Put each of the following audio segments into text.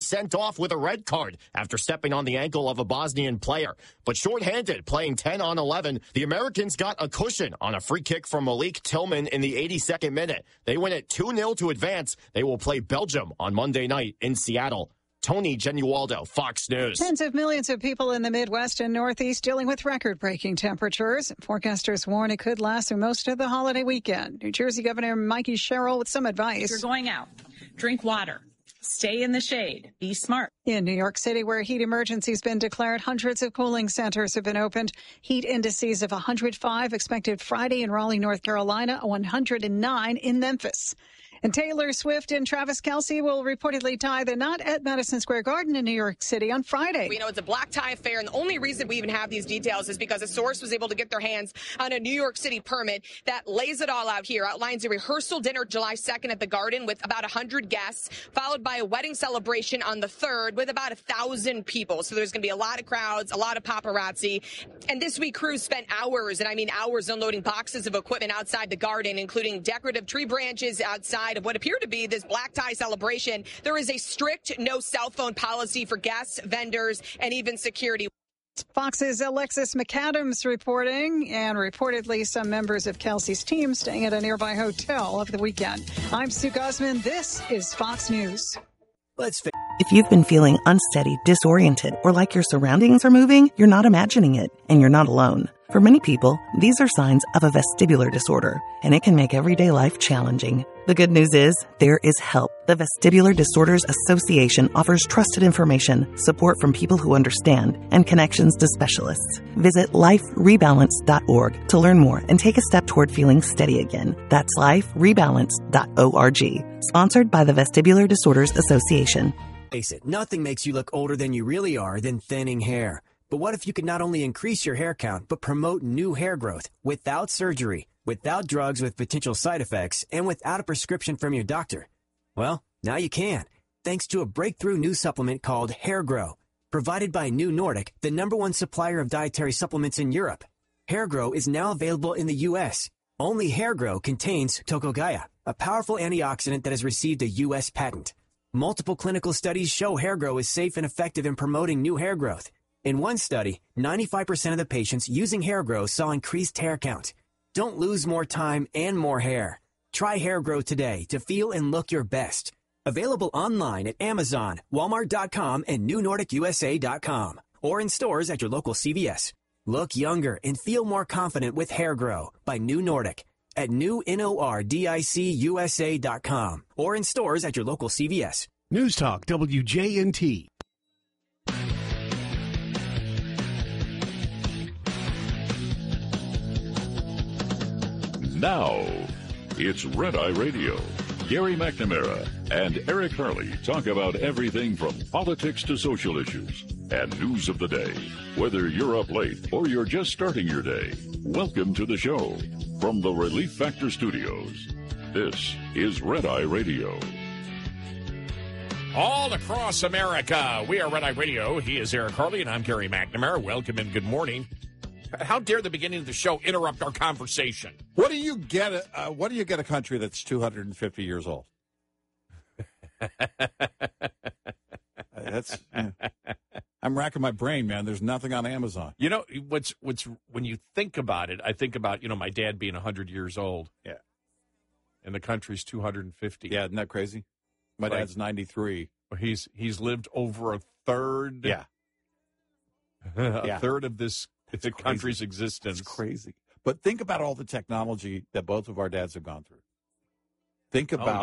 sent off with a red card after stepping on the ankle of a Bosnian player. But shorthanded, playing 10 on 11, the Americans got a cushion on a free kick from Malik Tillman in the 82nd minute. They win it 2-0 to advance. They will play Belgium on Monday night in Seattle. Tony Genualdo, Fox News. Tens of millions of people in the Midwest and Northeast dealing with record-breaking temperatures. Forecasters warn it could last through most of the holiday weekend. New Jersey Governor Mikey Sherrill with some advice. If you're going out, drink water. Stay in the shade. Be smart. In New York City, where a heat emergency has been declared, hundreds of cooling centers have been opened. Heat indices of 105 expected Friday in Raleigh, North Carolina, 109 in Memphis. And Taylor Swift and Travis Kelce will reportedly tie the knot at Madison Square Garden in New York City on Friday. We know it's a black tie affair, and the only reason we even have these details is because a source was able to get their hands on a New York City permit that lays it all out here, outlines a rehearsal dinner July 2nd at the Garden with about 100 guests, followed by a wedding celebration on the 3rd with about 1,000 people. So there's going to be a lot of crowds, a lot of paparazzi. And this week, crews spent hours, and I mean hours, unloading boxes of equipment outside the Garden, including decorative tree branches outside of what appeared to be this black tie celebration. There is a strict no cell phone policy for guests, vendors, and even security. Fox's Alexis McAdams reporting, and reportedly some members of Kelsey's team staying at a nearby hotel over the weekend. I'm Sue Guzman. This is Fox News. If you've been feeling unsteady, disoriented, or like your surroundings are moving, you're not imagining it, and you're not alone. For many people, these are signs of a vestibular disorder, and it can make everyday life challenging. The good news is, there is help. The Vestibular Disorders Association offers trusted information, support from people who understand, and connections to specialists. Visit liferebalance.org to learn more and take a step toward feeling steady again. That's liferebalance.org. Sponsored by the Vestibular Disorders Association. Face it, nothing makes you look older than you really are than thinning hair. But what if you could not only increase your hair count, but promote new hair growth without surgery, without drugs with potential side effects, and without a prescription from your doctor? Well, now you can, thanks to a breakthrough new supplement called Hair Grow, provided by New Nordic, the #1 supplier of dietary supplements in Europe. Hair Grow is now available in the U.S. Only Hair Grow contains Tocogaya, a powerful antioxidant that has received a U.S. patent. Multiple clinical studies show Hair Grow is safe and effective in promoting new hair growth. In one study, 95% of the patients using Hair Grow saw increased hair count. Don't lose more time and more hair. Try Hair Grow today to feel and look your best. Available online at Amazon, Walmart.com, and NewNordicUSA.com, or in stores at your local CVS. Look younger and feel more confident with Hair Grow by New Nordic at NewNordicUSA.com, or in stores at your local CVS. News Talk WJNT. Now, it's Red Eye Radio. Gary McNamara and Eric Harley talk about everything from politics to social issues and news of the day. Whether you're up late or you're just starting your day, welcome to the show. From the Relief Factor Studios, this is Red Eye Radio. All across America, we are Red Eye Radio. He is Eric Harley, and I'm Gary McNamara. Welcome and good morning. How dare the beginning of the show interrupt our conversation? What do you get? What do you get a country that's 250 years old? I'm racking my brain, man. There's nothing on Amazon. You know what's when you think about it, I think about my dad being 100 years old. Yeah, and the country's 250. Yeah, isn't that crazy? My dad's 93. He's lived over a third. Yeah, a third of this. It's the country's existence. It's crazy. But think about all the technology that both of our dads have gone through. Think about,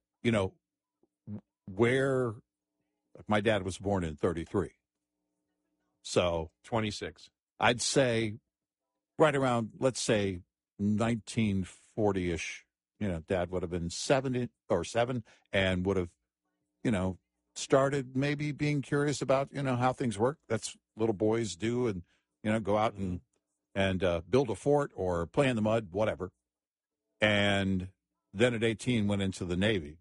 where my dad was born in 33. So 26. I'd say right around, let's say 1940-ish, Dad would have been 7 and would have, started maybe being curious about, how things work. That's little boys do, and go out and build a fort or play in the mud, whatever. And then at 18 went into the Navy.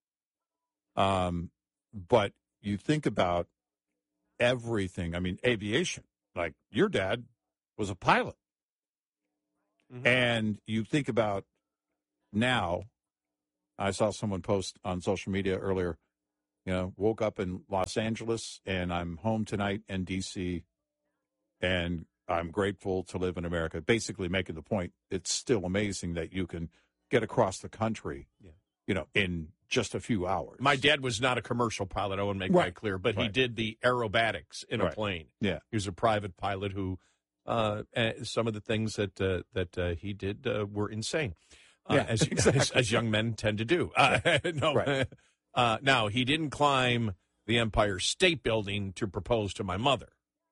But you think about everything. I mean, aviation. Like your dad was a pilot. Mm-hmm. And you think about now, I saw someone post on social media earlier, You know, woke up in Los Angeles, and I'm home tonight in D.C., and I'm grateful to live in America. Basically making the point, it's still amazing that you can get across the country, you know, in just a few hours. My dad was not a commercial pilot, I want to make that clear, but he did the aerobatics in a plane. Yeah. He was a private pilot who, some of the things that he did were insane, as young men tend to do. Now, he didn't climb the Empire State Building to propose to my mother.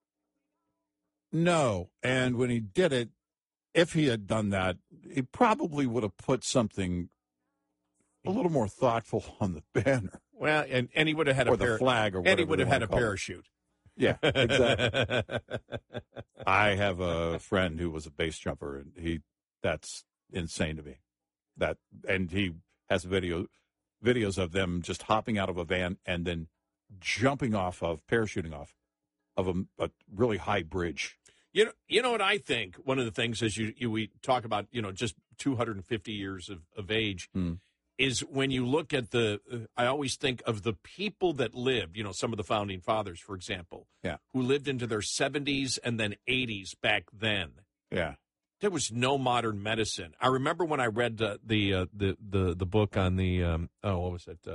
No, and when he did it, if he had done that, he probably would have put something a little more thoughtful on the banner. Well, and he would have had the flag, or whatever, and he would have had a parachute. Yeah, exactly. I have a friend who was a base jumper, and that's insane to me. And he has videos of them just hopping out of a van and then parachuting off of a really high bridge. You know what I think? One of the things is we talk about, just 250 years of age is when you look at I always think of the people that lived, some of the founding fathers, for example, who lived into their 70s and then 80s back then. Yeah. There was no modern medicine. I remember when I read the book on the what was it?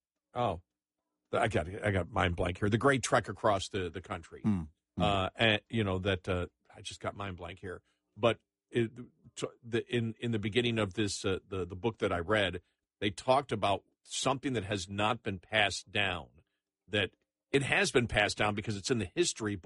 I got mind blank here. The Great Trek Across the Country. And I just got mind blank here. But in the beginning of this the book that I read, they talked about something that has not been passed down. That it has been passed down because it's in the history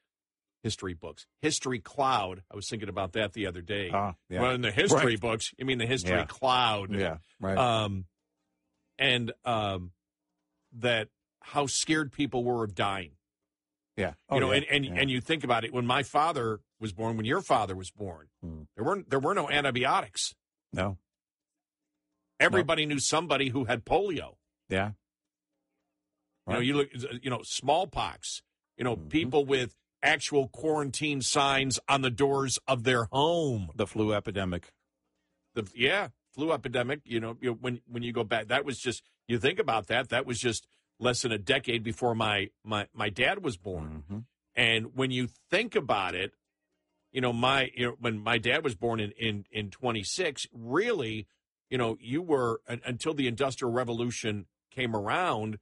cloud. I was thinking about that the other day. Well, in the history books, you mean the history cloud? Yeah, right. And that how scared people were of dying. Yeah, and you think about it. When my father was born, when your father was born, there were no antibiotics. No. Everybody knew somebody who had polio. Yeah. Right. You look, smallpox. People with actual quarantine signs on the doors of their home. The flu epidemic. Flu epidemic. When you go back, that was just, you think about that. That was just less than a decade before my dad was born. Mm-hmm. And when you think about it, when my dad was born in 26, really, you were, until the Industrial Revolution came around,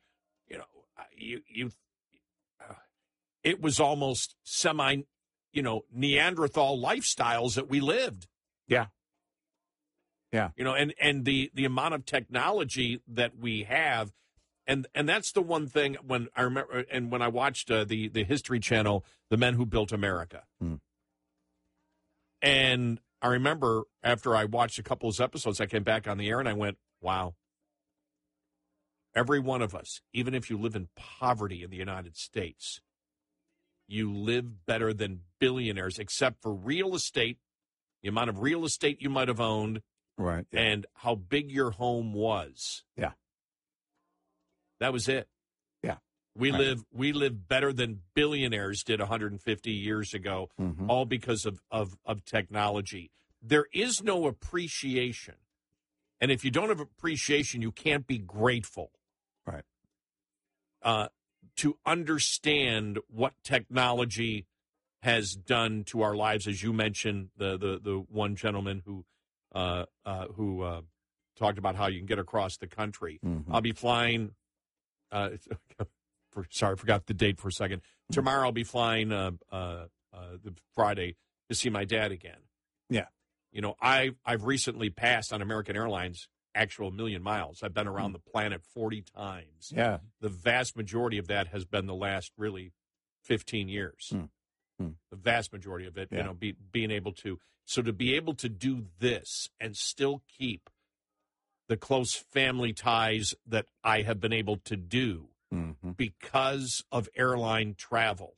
it was almost semi, Neanderthal lifestyles that we lived. Yeah. Yeah. And the amount of technology that we have, and that's the one thing when I remember, and when I watched the History Channel, The Men Who Built America. And I remember after I watched a couple of episodes, I came back on the air and I went, wow. Every one of us, even if you live in poverty in the United States, you live better than billionaires, except for real estate, the amount of real estate you might have owned, right, and how big your home was. Yeah. That was it. Yeah. We live better than billionaires did 150 years ago, all because of technology. There is no appreciation. And if you don't have appreciation, you can't be grateful. Right. To understand what technology has done to our lives, as you mentioned, the one gentleman who talked about how you can get across the country. I'll be flying. Sorry, I forgot the date for a second. Tomorrow I'll be flying the Friday to see my dad again. Yeah. I've recently passed on American Airlines actual million miles. I've been around the planet 40 times. Yeah. The vast majority of that has been the last really 15 years. The vast majority of it, being able to. So to be able to do this and still keep the close family ties that I have been able to do because of airline travel.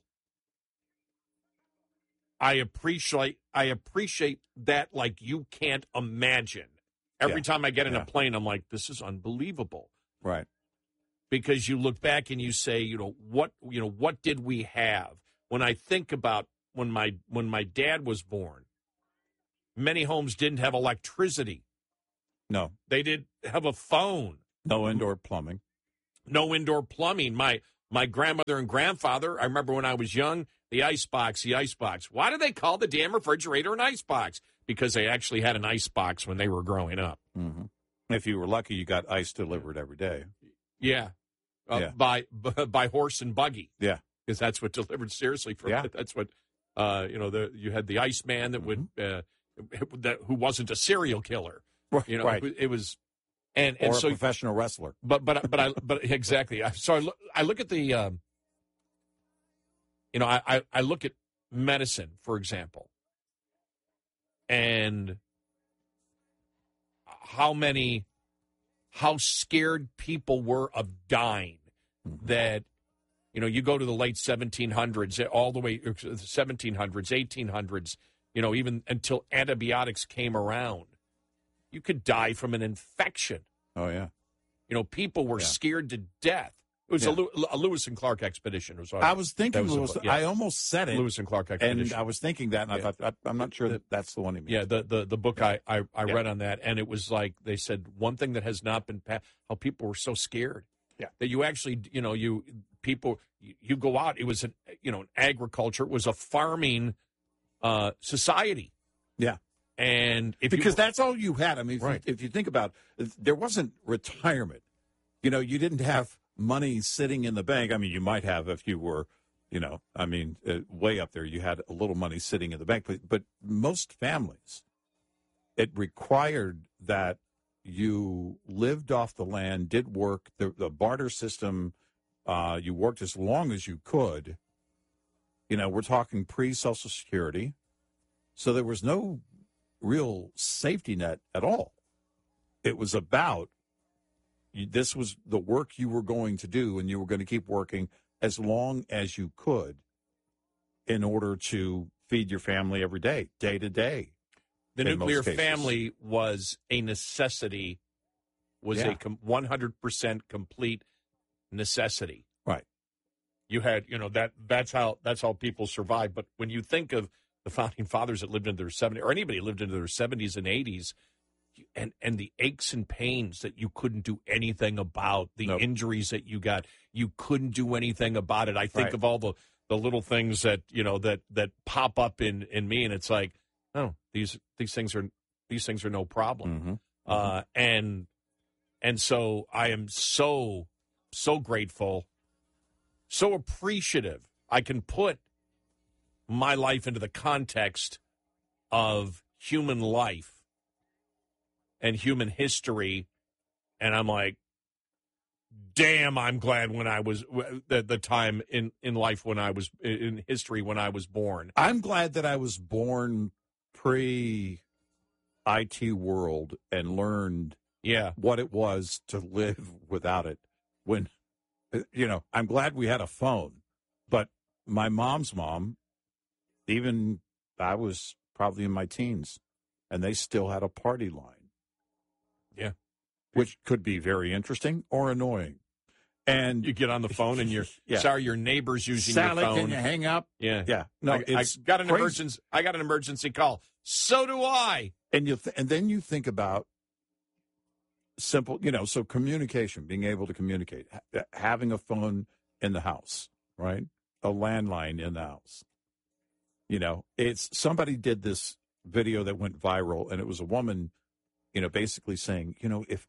I appreciate that like you can't imagine. Every time I get in a plane, I'm like, this is unbelievable. Right. Because you look back and you say, what did we have? When I think about when my dad was born, many homes didn't have electricity. No. They didn't have a phone. No indoor plumbing. No indoor plumbing. My grandmother and grandfather, I remember when I was young, the icebox. Why do they call the damn refrigerator an icebox? Because they actually had an icebox when they were growing up. Mm-hmm. If you were lucky, you got ice delivered every day. Yeah. By horse and buggy. Yeah. Because that's what delivered seriously. That's what, you had the Iceman that would, who wasn't a serial killer. Right. Right. It was. Or and a so, professional wrestler. But exactly. So I look at the, I look at medicine, for example, and how scared people were of dying that, you go to the late 1700s, all the way 1700s, 1800s, even until antibiotics came around. You could die from an infection. Oh, yeah. People were scared to death. It was a Lewis and Clark expedition. I was thinking Lewis. I almost said it. Lewis and Clark expedition. And I was thinking that, and I thought, I'm not sure that's the one he means. Yeah, the book I read on that, and it was like they said one thing that has not been passed, how people were so scared. Yeah. That you actually, you go out. It was an agriculture. It was a farming society. Yeah. And because that's all you had. I mean, right. if you think about it, there wasn't retirement. You didn't have money sitting in the bank. I mean, you might have if you were, way up there. You had a little money sitting in the bank. But most families, it required that you lived off the land, did work, the barter system. You worked as long as you could. We're talking pre-Social Security. So there was no real safety net at all. It was about this was the work you were going to do, and you were going to keep working as long as you could in order to feed your family every day, day to day. The nuclear family was a necessity, was a 100% complete necessity. Right. You had, that's how people survived. But when you think of the founding fathers that lived into their 70s, or anybody who lived into their 70s and 80s, and the aches and pains that you couldn't do anything about, the injuries that you got, you couldn't do anything about it. I think of all the little things that, that pop up in me, and it's like, oh, these things are no problem. And so I am so grateful, so appreciative. I can put my life into the context of human life and human history, and I'm like, damn, I'm glad when I was the time in life when I was in history when I was born. I'm glad that I was born pre-IT world and learned what it was to live without it. When, I'm glad we had a phone, but my mom's mom, even I was probably in my teens, and they still had a party line. Yeah. Which could be very interesting or annoying. And you get on the phone and you're sorry, your neighbor's using Sally, your phone. Can you hang up? Yeah. Yeah. No, I got an emergency. I got an emergency call. So do I. And and then you think about simple, so communication, being able to communicate, having a phone in the house, right? A landline in the house. It's somebody did this video that went viral, and it was a woman, basically saying, if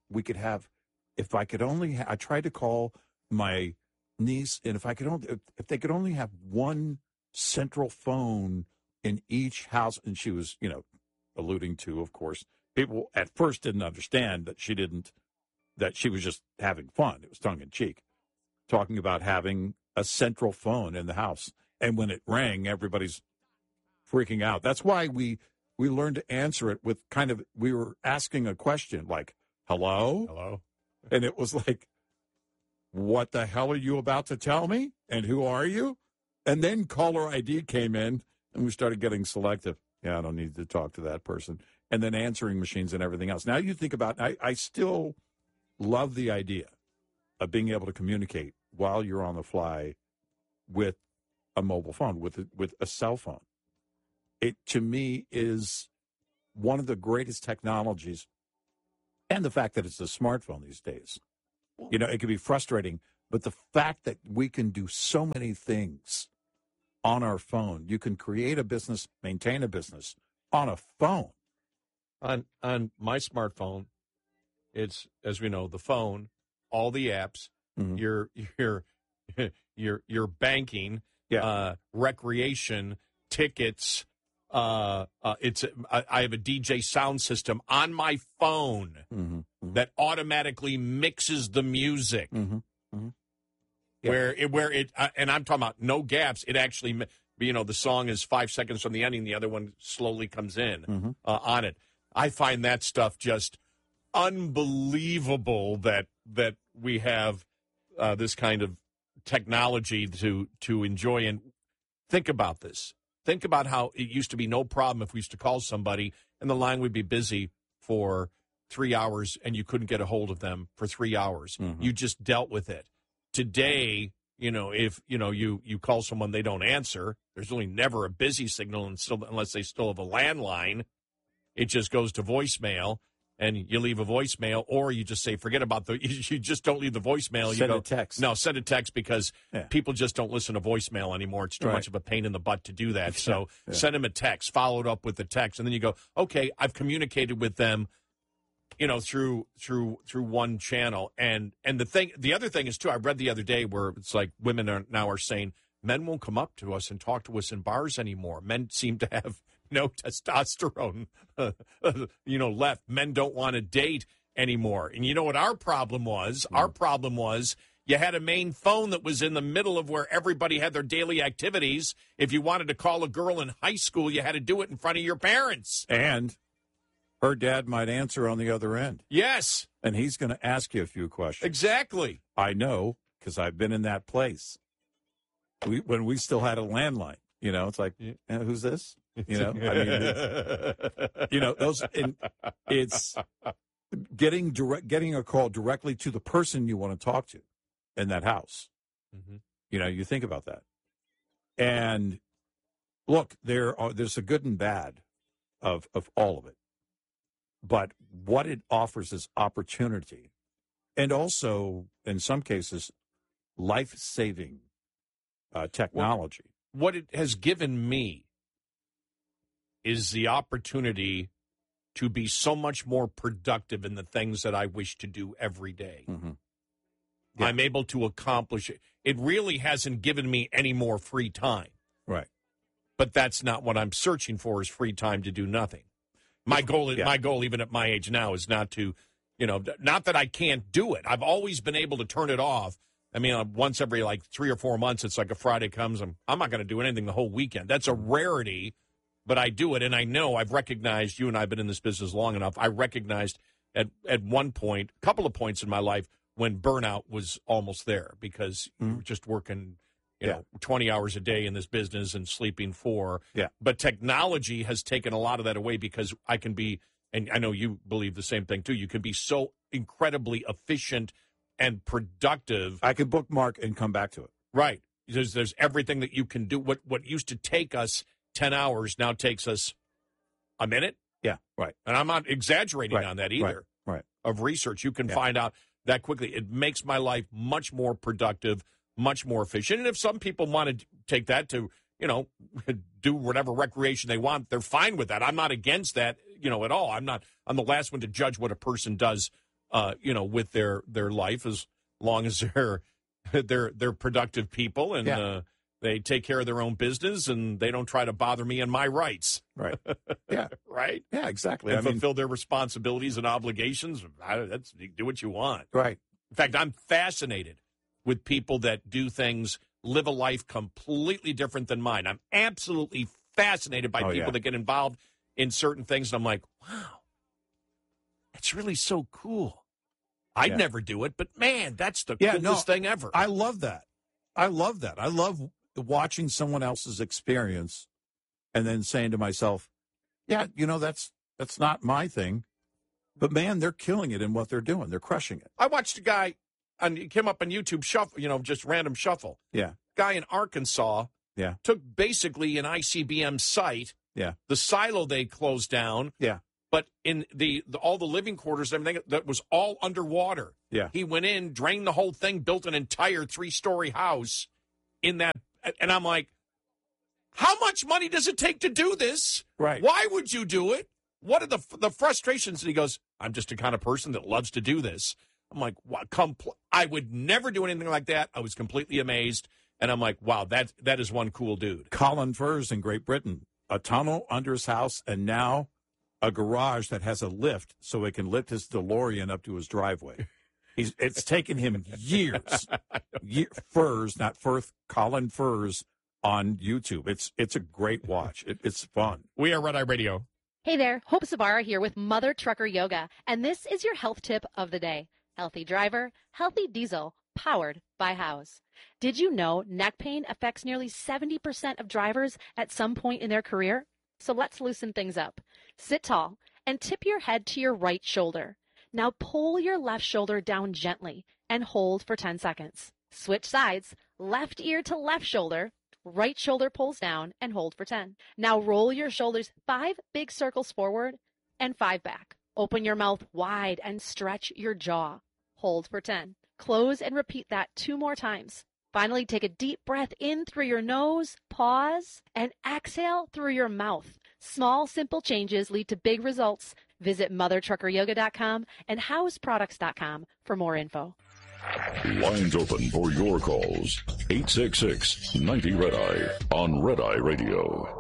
I could only, I tried to call my niece, and if they could only have one central phone in each house, and she was, alluding to, of course, people at first didn't understand that she was just having fun. It was tongue in cheek, talking about having a central phone in the house. And when it rang, everybody's freaking out. That's why we learned to answer it with we were asking a question like, hello? Hello? And it was like, what the hell are you about to tell me? And who are you? And then caller ID came in, and we started getting selective. Yeah, I don't need to talk to that person. And then answering machines and everything else. Now you think about, I still love the idea of being able to communicate while you're on the fly with a mobile phone, with a cell phone. It, to me, is one of the greatest technologies, and the fact that it's a smartphone these days. You know, it can be frustrating. But the fact that we can do so many things on our phone, you can create a business, maintain a business on a phone. On my smartphone, it's, as we know, the phone, all the apps, your banking, recreation, tickets. I have a DJ sound system on my phone that automatically mixes the music. Where it and I'm talking about no gaps. It actually, the song is 5 seconds from the ending. The other one slowly comes in on it. I find that stuff just unbelievable that we have this kind of technology to enjoy. And think about this. Think about how it used to be no problem if we used to call somebody and the line would be busy for 3 hours and you couldn't get a hold of them for 3 hours. You just dealt with it. Today, if you call someone, they don't answer. There's really never a busy signal unless they still have a landline. It just goes to voicemail, and you leave a voicemail, or you just say, forget about you just don't leave the voicemail. Send a text. No, send a text because people just don't listen to voicemail anymore. It's too much of a pain in the butt to do that. So send them a text, follow it up with the text, and then you go, okay, I've communicated with them, through one channel. And the other thing is too, I read the other day where it's like women are saying men won't come up to us and talk to us in bars anymore. Men seem to have no testosterone, left. Men don't want to date anymore. And you know what our problem was? Our problem was you had a main phone that was in the middle of where everybody had their daily activities. If you wanted to call a girl in high school, you had to do it in front of your parents. And her dad might answer on the other end. Yes. And he's going to ask you a few questions. Exactly. I know, because I've been in that place. When we still had a landline, it's like, who's this? It's getting a call directly to the person you want to talk to in that house. You think about that. And look, there's a good and bad of all of it. But what it offers is opportunity, and also, in some cases, life-saving technology. What it has given me is the opportunity to be so much more productive in the things that I wish to do every day. I'm able to accomplish it. It really hasn't given me any more free time. Right. But that's not what I'm searching for, is free time to do nothing. My goal, even at my age now, is not to, not that I can't do it. I've always been able to turn it off. I mean, once every 3 or 4 months, it's like a Friday comes, I'm not going to do anything the whole weekend. That's a rarity, but I do it. And I know I've recognized, you and I have been in this business long enough, I recognized at one point, a couple of points in my life, when burnout was almost there, because you were just working 20 hours a day in this business and sleeping 4. Yeah. But technology has taken a lot of that away, because I can be, and I know you believe the same thing too, you can be so incredibly efficient and productive. I can bookmark and come back to it. Right. There's everything that you can do. What used to take us 10 hours now takes us a minute. Yeah, right. And I'm not exaggerating on that either. Right. Of research. You can find out that quickly. It makes my life much more productive, much more efficient. And if some people want to take that to, do whatever recreation they want, they're fine with that. I'm not against that, at all. I'm the last one to judge what a person does, with their life, as long as they're productive people and they take care of their own business and they don't try to bother me and my rights. Right. Yeah. Right. Yeah, exactly. And fulfill their responsibilities and obligations. Do what you want. Right. In fact, I'm fascinated with people that do things, live a life completely different than mine. I'm absolutely fascinated by people that get involved in certain things. And I'm like, wow, that's really so cool. I'd never do it, but man, that's the coolest thing ever. I love that. I love watching someone else's experience and then saying to myself, that's not my thing. But man, they're killing it in what they're doing. They're crushing it. I watched a guy, and he came up on YouTube shuffle, just random shuffle. Yeah. Guy in Arkansas took basically an ICBM site. Yeah. The silo they closed down. Yeah. but in all the living quarters and everything, that was all underwater. Yeah. He went in, drained the whole thing, built an entire 3-story house in that. And I'm like, how much money does it take to do this? Right. Why would you do it? What are the frustrations? And he goes, I'm just the kind of person that loves to do this. I'm like, what? I would never do anything like that. I was completely amazed. And I'm like, wow, that is one cool dude. Colin Furze in Great Britain, a tunnel under his house, and now a garage that has a lift so he can lift his DeLorean up to his driveway. It's taken him years. Furze, not Firth, Colin Furze on YouTube. It's a great watch. It's fun. We are Red Eye Radio. Hey there, Hope Savara here with Mother Trucker Yoga, and this is your health tip of the day. Healthy driver, healthy diesel, powered by House. Did you know neck pain affects nearly 70% of drivers at some point in their career? So let's loosen things up. Sit tall and tip your head to your right shoulder. Now pull your left shoulder down gently and hold for 10 seconds. Switch sides, left ear to left shoulder, right shoulder pulls down and hold for 10. Now roll your shoulders 5 big circles forward and 5 back. Open your mouth wide and stretch your jaw. Hold for 10. Close and repeat that 2 more times. Finally, take a deep breath in through your nose, pause, and exhale through your mouth. Small, simple changes lead to big results. Visit mothertruckeryoga.com and houseproducts.com for more info. Lines open for your calls. 866-90-RED-EYE on Red Eye Radio.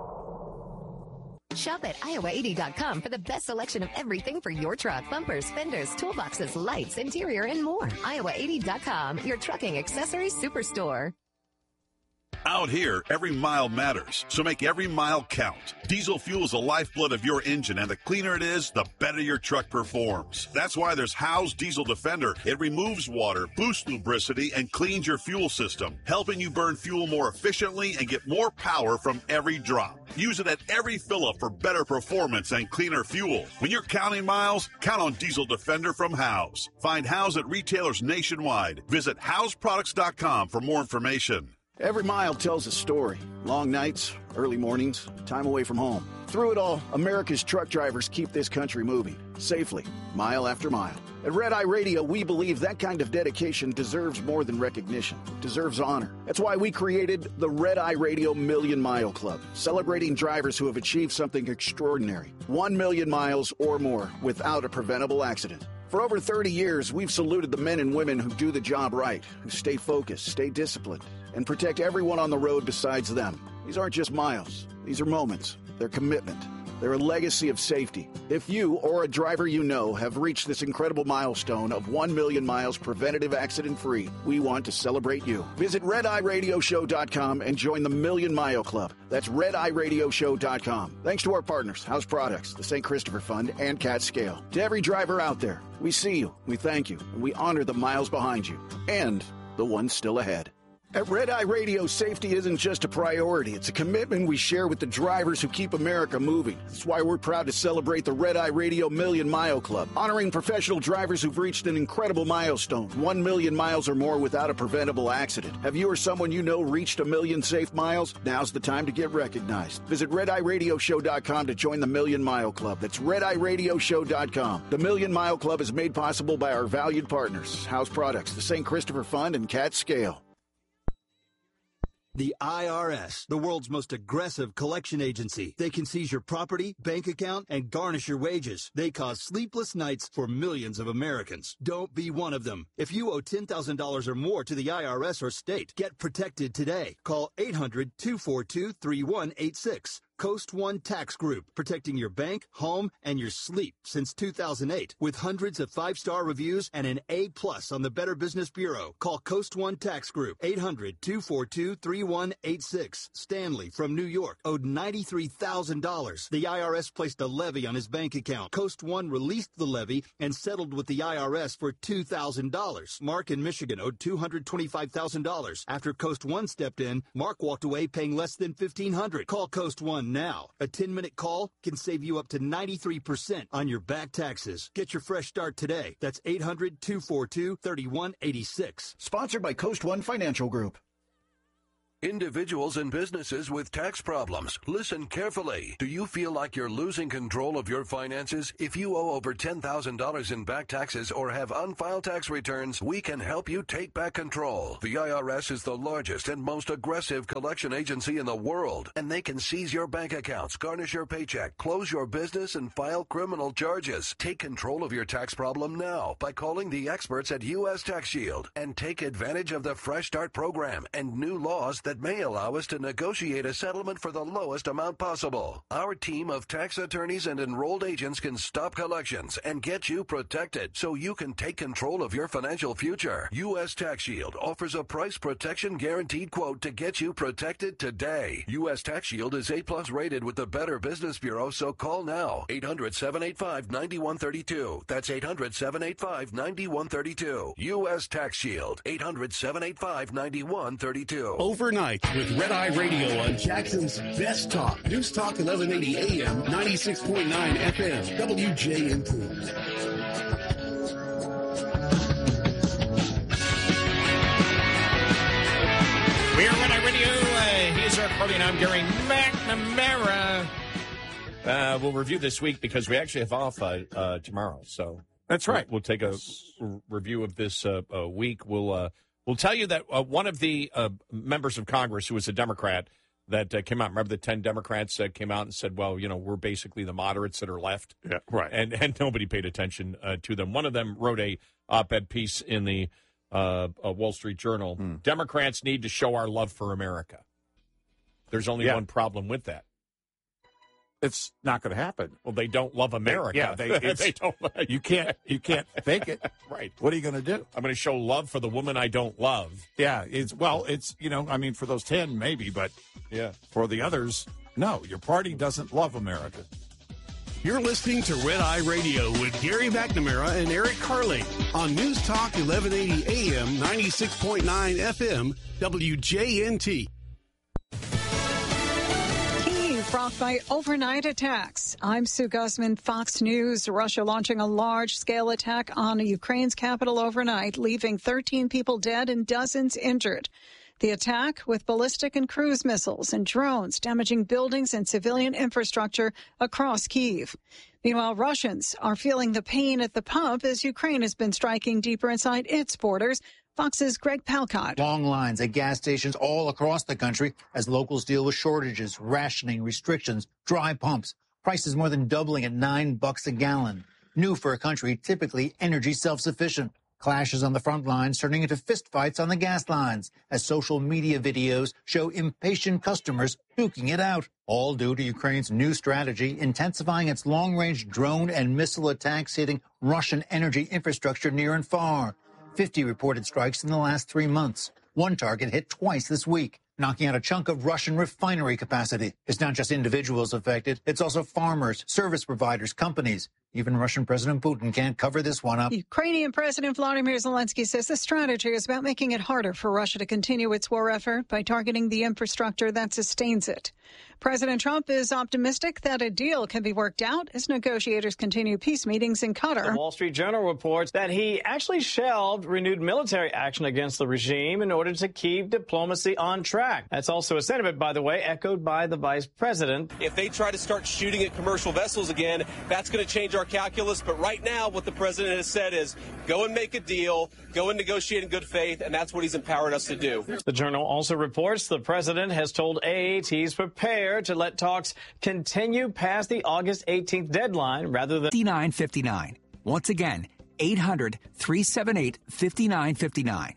Shop at iowa80.com for the best selection of everything for your truck. Bumpers, fenders, toolboxes, lights, interior, and more. iowa80.com, your trucking accessories superstore. Out here, every mile matters, so make every mile count. Diesel fuel is the lifeblood of your engine, and the cleaner it is, the better your truck performs. That's why there's Howe's Diesel Defender. It removes water, boosts lubricity, and cleans your fuel system, helping you burn fuel more efficiently and get more power from every drop. Use it at every fill-up for better performance and cleaner fuel. When you're counting miles, count on Diesel Defender from Howe's. Find Howe's at retailers nationwide. Visit houseproducts.com for more information. Every mile tells a story. Long nights, early mornings, time away from home. Through it all, America's truck drivers keep this country moving, safely, mile after mile. At Red Eye Radio, we believe that kind of dedication deserves more than recognition. It deserves honor. That's why we created the Red Eye Radio Million Mile Club, celebrating drivers who have achieved something extraordinary. 1 million miles or more without a preventable accident. For over 30 years, we've saluted the men and women who do the job right, who stay focused, stay disciplined, and protect everyone on the road besides them. These aren't just miles. These are moments. They're commitment. They're a legacy of safety. If you or a driver you know have reached this incredible milestone of 1 million miles preventative accident-free, we want to celebrate you. Visit RedEyeRadioShow.com and join the Million Mile Club. That's RedEyeRadioShow.com. Thanks to our partners, House Products, the St. Christopher Fund, and Cat Scale. To every driver out there, we see you, we thank you, and we honor the miles behind you and the ones still ahead. At Red Eye Radio, safety isn't just a priority. It's a commitment we share with the drivers who keep America moving. That's why we're proud to celebrate the Red Eye Radio Million Mile Club, honoring professional drivers who've reached an incredible milestone, 1 million miles or more without a preventable accident. Have you or someone you know reached 1 million safe miles? Now's the time to get recognized. Visit RedEyeRadioShow.com to join the Million Mile Club. That's RedEyeRadioShow.com. The Million Mile Club is made possible by our valued partners, House Products, the St. Christopher Fund, and Cat Scale. The IRS, the world's most aggressive collection agency. They can seize your property, bank account, and garnish your wages. They cause sleepless nights for millions of Americans. Don't be one of them. If you owe $10,000 or more to the IRS or state, get protected today. Call 800-242-3186. Coast One Tax Group, protecting your bank, home, and your sleep since 2008. With hundreds of 5-star reviews and an A+ on the Better Business Bureau. Call Coast One Tax Group, 800-242-3186. Stanley from New York owed $93,000. The IRS placed a levy on his bank account. Coast One released the levy and settled with the IRS for $2,000. Mark in Michigan owed $225,000. After Coast One stepped in, Mark walked away paying less than $1,500. Call Coast One now. A 10-minute call can save you up to 93% on your back taxes. Get your fresh start today. That's 800-242-3186. Sponsored by Coast One Financial Group. Individuals and businesses with tax problems, listen carefully. Do you feel like you're losing control of your finances? If you owe over $10,000 in back taxes or have unfiled tax returns, we can help you take back control. The IRS is the largest and most aggressive collection agency in the world, and they can seize your bank accounts, garnish your paycheck, close your business, and file criminal charges. Take control of your tax problem now by calling the experts at U.S. Tax Shield and take advantage of the Fresh Start program and new laws that may allow us to negotiate a settlement for the lowest amount possible. Our team of tax attorneys and enrolled agents can stop collections and get you protected so you can take control of your financial future. U.S. Tax Shield offers a price protection guaranteed quote to get you protected today. U.S. Tax Shield is A+ rated with the Better Business Bureau, so call now. 800-785-9132. That's 800-785-9132. U.S. Tax Shield. 800-785-9132. Overnight with Red Eye Radio on Jackson's Best Talk. News Talk 1180 AM, 96.9 FM, WJNT. We are Red Eye Radio. Here's our party, and I'm Gary McNamara. We'll review this week because we actually have off tomorrow. So that's right. We'll take a review of this week. We'll tell you that one of the members of Congress who was a Democrat that came out, remember the 10 Democrats came out and said, well, we're basically the moderates that are left. Yeah, right. And nobody paid attention to them. One of them wrote a op-ed piece in the Wall Street Journal. Democrats need to show our love for America. There's only one problem with that. It's not going to happen. Well, they don't love America. They don't. You can't fake it. Right. What are you going to do? I'm going to show love for the woman I don't love. Yeah. It's for those 10 maybe, but yeah, for the others, no. Your party doesn't love America. You're listening to Red Eye Radio with Gary McNamara and Eric Carly on News Talk 1180 AM, 96.9 FM, WJNT. Rocked by overnight attacks. I'm Sue Guzman, Fox News. Russia launching a large-scale attack on Ukraine's capital overnight, leaving 13 people dead and dozens injured. The attack, with ballistic and cruise missiles and drones, damaging buildings and civilian infrastructure across Kyiv. Meanwhile, Russians are feeling the pain at the pump as Ukraine has been striking deeper inside its borders. Fox's Greg Palcott. Long lines at gas stations all across the country as locals deal with shortages, rationing, restrictions, dry pumps. Prices more than doubling at $9 a gallon. New for a country typically energy self-sufficient. Clashes on the front lines turning into fistfights on the gas lines as social media videos show impatient customers duking it out. All due to Ukraine's new strategy, intensifying its long-range drone and missile attacks hitting Russian energy infrastructure near and far. 50 reported strikes in the last 3 months. One target hit twice this week, knocking out a chunk of Russian refinery capacity. It's not just individuals affected. It's also farmers, service providers, companies. Even Russian President Putin can't cover this one up. Ukrainian President Vladimir Zelensky says the strategy is about making it harder for Russia to continue its war effort by targeting the infrastructure that sustains it. President Trump is optimistic that a deal can be worked out as negotiators continue peace meetings in Qatar. The Wall Street Journal reports that he actually shelved renewed military action against the regime in order to keep diplomacy on track. That's also a sentiment, by the way, echoed by the vice president. If they try to start shooting at commercial vessels again, that's going to change our calculus. But right now, what the president has said is go and make a deal, go and negotiate in good faith, and that's what he's empowered us to do. The Journal also reports the president has told AAT he's prepared to let talks continue past the August 18th deadline rather than 5959. Once again, 800-378-5959.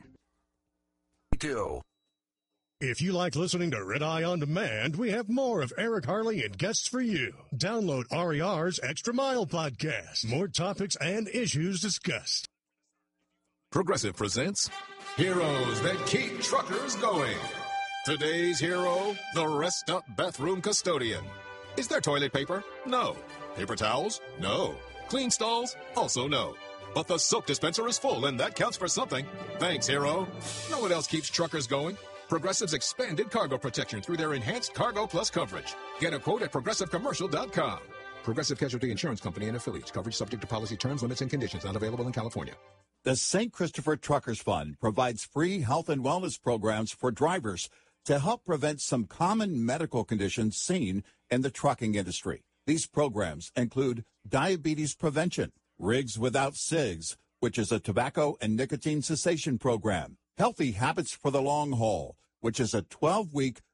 If you like listening to Red Eye On Demand, we have more of Eric Harley and guests for you. Download RER's Extra Mile podcast. More topics and issues discussed. Progressive presents Heroes That Keep Truckers Going. Today's hero, the Rest Up Bathroom Custodian. Is there toilet paper? No. Paper towels? No. Clean stalls? Also no. But the soap dispenser is full, and that counts for something. Thanks, hero. No one else keeps truckers going. Progressive's expanded cargo protection through their enhanced Cargo Plus coverage. Get a quote at ProgressiveCommercial.com. Progressive Casualty Insurance Company and affiliates. Coverage subject to policy terms, limits, and conditions. Not available in California. The St. Christopher Truckers Fund provides free health and wellness programs for drivers to help prevent some common medical conditions seen in the trucking industry. These programs include diabetes prevention, Rigs Without Cigs, which is a tobacco and nicotine cessation program, Healthy Habits for the Long Haul, which is a 12-week